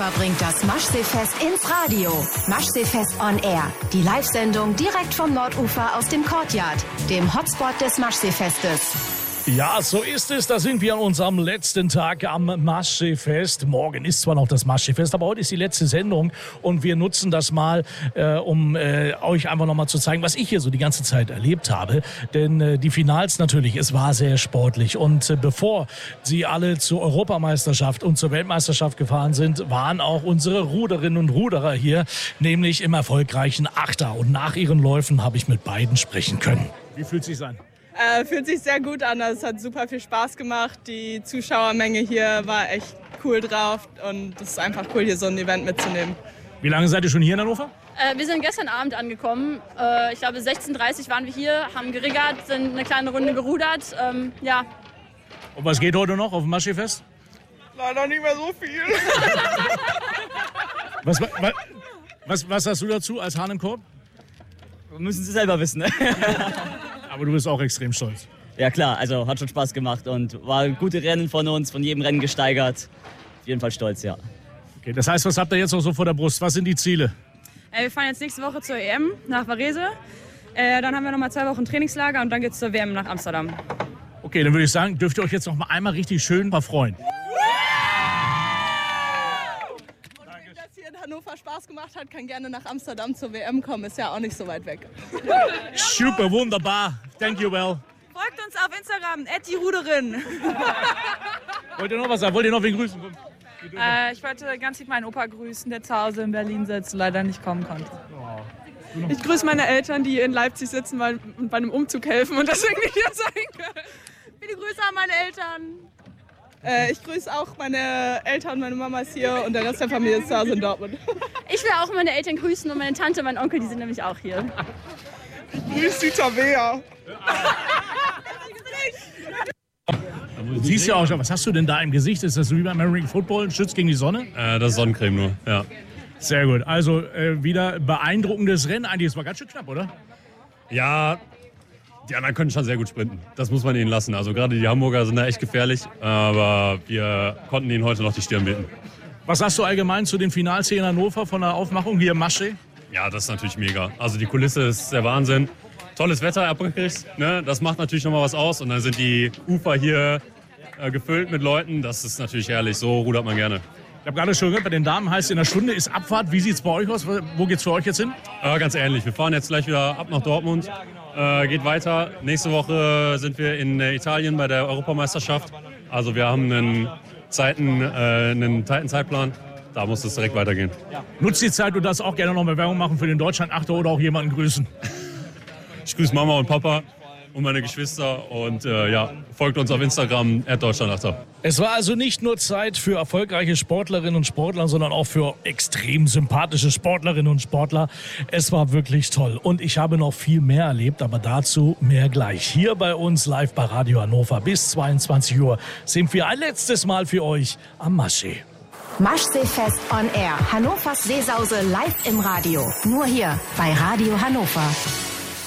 Hannover bringt das Maschseefest ins Radio. Maschseefest on Air. Die Live-Sendung direkt vom Nordufer aus dem Courtyard, dem Hotspot des Maschseefestes. Ja, so ist es. Da sind wir an unserem letzten Tag am Maschseefest. Morgen ist zwar noch das Maschseefest, aber heute ist die letzte Sendung. Und wir nutzen das mal, um euch einfach nochmal zu zeigen, was ich hier so die ganze Zeit erlebt habe. Denn die Finals natürlich, es war sehr sportlich. Und bevor sie alle zur Europameisterschaft und zur Weltmeisterschaft gefahren sind, waren auch unsere Ruderinnen und Ruderer hier, nämlich im erfolgreichen Achter. Und nach ihren Läufen habe ich mit beiden sprechen können. Wie fühlt es sich an? Fühlt sich sehr gut an. Es hat super viel Spaß gemacht. Die Zuschauermenge hier war echt cool drauf. Und es ist einfach cool, hier so ein Event mitzunehmen. Wie lange seid ihr schon hier in Hannover? Wir sind gestern Abend angekommen. Ich glaube, 16:30 waren wir hier, haben geriggert, sind eine kleine Runde gerudert. Ja. Und was geht heute noch auf dem Maschseefest? Leider nicht mehr so viel. Was hast du dazu als Hahn im Korb? Müssen Sie selber wissen, ne? Aber du bist auch extrem stolz. Ja klar, also hat schon Spaß gemacht und war gute Rennen von uns, von jedem Rennen gesteigert. Auf jeden Fall stolz, ja. Okay, das heißt, was habt ihr jetzt noch so vor der Brust? Was sind die Ziele? Wir fahren jetzt nächste Woche zur EM nach Varese. Dann haben wir nochmal 2 Wochen Trainingslager und dann geht's zur WM nach Amsterdam. Okay, dann würde ich sagen, dürft ihr euch jetzt noch mal einmal richtig schön freuen. Hannover Spaß gemacht hat, kann gerne nach Amsterdam zur WM kommen. Ist ja auch nicht so weit weg. Super, wunderbar. Thank you, well. Folgt uns auf Instagram, @die_Ruderin. Wollt ihr noch was sagen? Wollt ihr noch wen grüßen? Ich wollte ganz lieb meinen Opa grüßen, der zu Hause in Berlin sitzt und leider nicht kommen konnte. Ich grüße meine Eltern, die in Leipzig sitzen und bei einem Umzug helfen und deswegen nicht hier sein können. Viele Grüße an meine Eltern. Ich grüße auch meine Eltern, meine Mama ist hier und der Rest der Familie ist zu Hause in Dortmund. Ich will auch meine Eltern grüßen und meine Tante und mein Onkel, die sind nämlich auch hier. Grüß die Tabea. Du siehst ja auch schon, was hast du denn da im Gesicht? Ist das so wie beim American Football, ein Schutz gegen die Sonne? Das ist Sonnencreme nur, ja. Sehr gut, also wieder beeindruckendes Rennen. Eigentlich, es war ganz schön knapp, oder? Ja, die anderen können schon sehr gut sprinten. Das muss man ihnen lassen. Also gerade die Hamburger sind da echt gefährlich, aber wir konnten ihnen heute noch die Stirn bieten. Was sagst du allgemein zu den Finals hier in Hannover von der Aufmachung hier im Maschsee? Ja, das ist natürlich mega. Also die Kulisse ist der Wahnsinn. Tolles Wetter abgekriegt, ne? Das macht natürlich nochmal was aus. Und dann sind die Ufer hier gefüllt mit Leuten. Das ist natürlich herrlich. So rudert man gerne. Ich habe gerade schon gehört, bei den Damen heißt es, in einer Stunde ist Abfahrt. Wie sieht es bei euch aus? Wo geht's für euch jetzt hin? Ganz ähnlich. Wir fahren jetzt gleich wieder ab nach Dortmund. Geht weiter. Nächste Woche sind wir in Italien bei der Europameisterschaft. Also wir haben einen tighten Zeitplan. Da muss es direkt weitergehen. Nutzt die Zeit, du darfst auch gerne noch mehr Werbung machen für den Deutschland-Achter oder auch jemanden grüßen. Ich grüße Mama und Papa und meine Geschwister und folgt uns auf Instagram @deutschlandachter. Es war also nicht nur Zeit für erfolgreiche Sportlerinnen und Sportler, sondern auch für extrem sympathische Sportlerinnen und Sportler. Es war wirklich toll und ich habe noch viel mehr erlebt, aber dazu mehr gleich. Hier bei uns live bei Radio Hannover bis 22 Uhr sind wir ein letztes Mal für euch am Maschsee. Maschseefest on Air. Hannovers Seesause live im Radio. Nur hier bei Radio Hannover.